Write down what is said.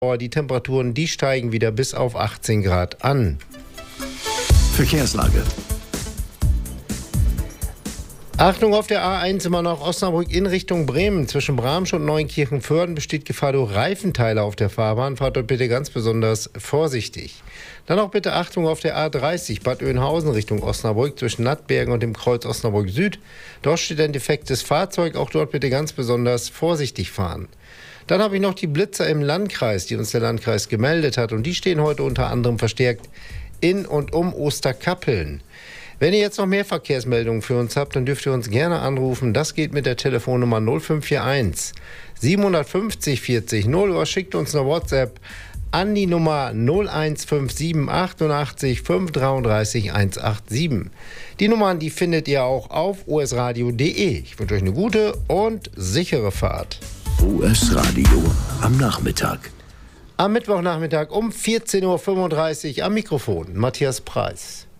Die Temperaturen, die steigen wieder bis auf 18 Grad an. Verkehrslage. Achtung, auf der A1 immer noch Osnabrück in Richtung Bremen. Zwischen Bramsch und Neunkirchen-Vörden besteht Gefahr durch Reifenteile auf der Fahrbahn. Fahrt dort bitte ganz besonders vorsichtig. Dann auch bitte Achtung auf der A30 Bad Oeynhausen Richtung Osnabrück zwischen Nattbergen und dem Kreuz Osnabrück Süd. Dort steht ein defektes Fahrzeug. Auch dort bitte ganz besonders vorsichtig fahren. Dann habe ich noch die Blitzer im Landkreis, die uns der Landkreis gemeldet hat. Und die stehen heute unter anderem verstärkt in und um Osterkappeln. Wenn ihr jetzt noch mehr Verkehrsmeldungen für uns habt, dann dürft ihr uns gerne anrufen. Das geht mit der Telefonnummer 0541 750 40 0 oder schickt uns eine WhatsApp an die Nummer 01577 88 533 187. Die Nummern, die findet ihr auch auf osradio.de. Ich wünsche euch eine gute und sichere Fahrt. OS Radio am Nachmittag. Am Mittwochnachmittag um 14.35 Uhr am Mikrofon Matthias Preis.